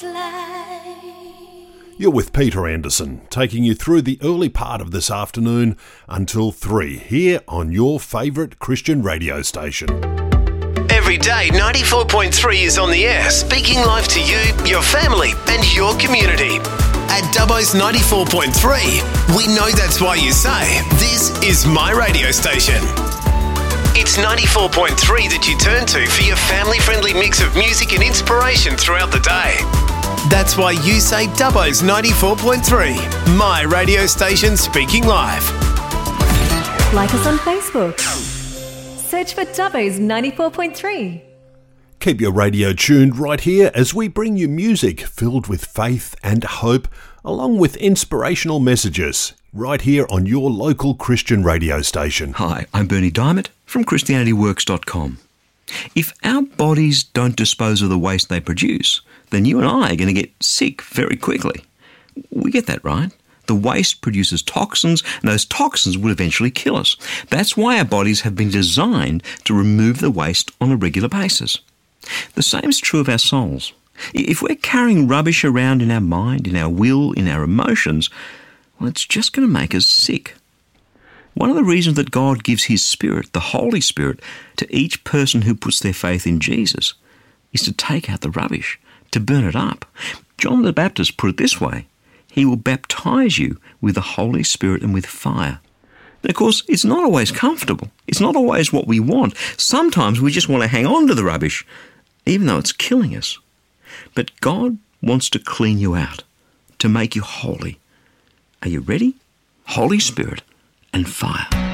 You're with Peter Anderson, taking you through the early part of this afternoon until 3 here on your favourite Christian radio station. Every day, 94.3 is on the air, speaking life to you, your family and your community. At Dubbo's 94.3, we know that's why you say, this is my radio station. It's 94.3 that you turn to for your family-friendly mix of music and inspiration throughout the day. That's why you say Dubbo's 94.3, my radio station speaking live. Like us on Facebook. Search for Dubbo's 94.3. Keep your radio tuned right here as we bring you music filled with faith and hope, along with inspirational messages, right here on your local Christian radio station. Hi, I'm Bernie Diamond from ChristianityWorks.com. If our bodies don't dispose of the waste they produce, then you and I are going to get sick very quickly. We get that, right? The waste produces toxins, and those toxins will eventually kill us. That's why our bodies have been designed to remove the waste on a regular basis. The same is true of our souls. If we're carrying rubbish around in our mind, in our will, in our emotions, well, it's just going to make us sick. One of the reasons that God gives His Spirit, the Holy Spirit, to each person who puts their faith in Jesus is to take out the rubbish, to burn it up. John the Baptist put it this way: He will baptize you with the Holy Spirit and with fire. And of course, it's not always comfortable. It's not always what we want. Sometimes we just want to hang on to the rubbish, even though it's killing us. But God wants to clean you out, to make you holy. Are you ready? Holy Spirit and fire.